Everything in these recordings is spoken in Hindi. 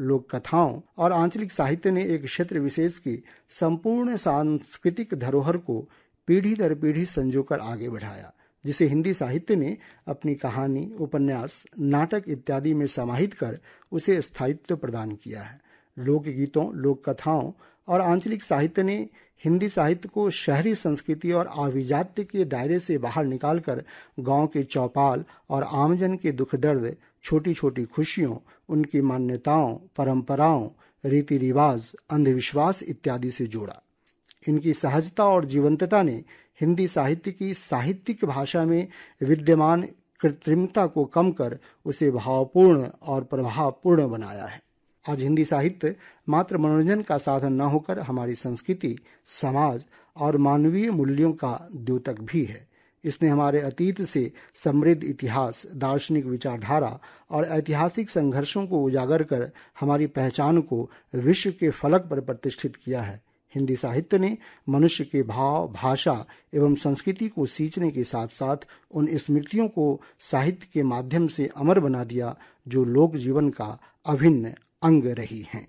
लोक कथाओं और आंचलिक साहित्य ने एक क्षेत्र विशेष की संपूर्ण सांस्कृतिक धरोहर को पीढ़ी दर पीढ़ी संजोकर आगे बढ़ाया, जिसे हिंदी साहित्य ने अपनी कहानी, उपन्यास, नाटक इत्यादि में समाहित कर उसे स्थायित्व प्रदान किया है। लोकगीतों, लोक कथाओं और आंचलिक साहित्य ने हिंदी साहित्य को शहरी संस्कृति और आभिजात्य के दायरे से बाहर निकालकर गांव के चौपाल और आमजन के दुख दर्द, छोटी छोटी खुशियों, उनकी मान्यताओं, परंपराओं, रीति रिवाज, अंधविश्वास इत्यादि से जोड़ा। इनकी सहजता और जीवंतता ने हिंदी साहित्य की साहित्यिक भाषा में विद्यमान कृत्रिमता को कम कर उसे भावपूर्ण और प्रभावपूर्ण बनाया है। आज हिंदी साहित्य मात्र मनोरंजन का साधन न होकर हमारी संस्कृति, समाज और मानवीय मूल्यों का द्योतक भी है। इसने हमारे अतीत से समृद्ध इतिहास, दार्शनिक विचारधारा और ऐतिहासिक संघर्षों को उजागर कर हमारी पहचान को विश्व के फलक पर प्रतिष्ठित किया है। हिंदी साहित्य ने मनुष्य के भाव, भाषा एवं संस्कृति को सींचने के साथ साथ उन स्मृतियों को साहित्य के माध्यम से अमर बना दिया जो लोक जीवन का अभिन्न अंग रही हैं।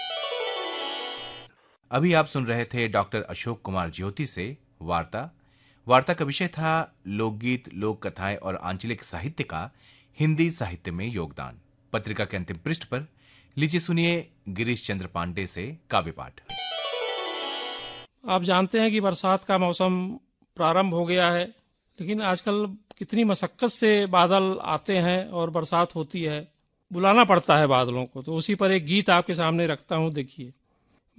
अभी आप सुन रहे थे डॉक्टर अशोक कुमार ज्योति से वार्ता का विषय था लोकगीत, लोक कथाएं और आंचलिक साहित्य का हिंदी साहित्य में योगदान। पत्रिका के अंतिम पृष्ठ पर लीजिए सुनिए गिरीश चंद्र पांडे से काव्य पाठ। आप जानते हैं कि बरसात का मौसम प्रारंभ हो गया है, लेकिन आजकल कितनी मशक्कत से बादल आते हैं और बरसात होती है, बुलाना पड़ता है बादलों को। तो उसी पर एक गीत आपके सामने रखता हूं, देखिए।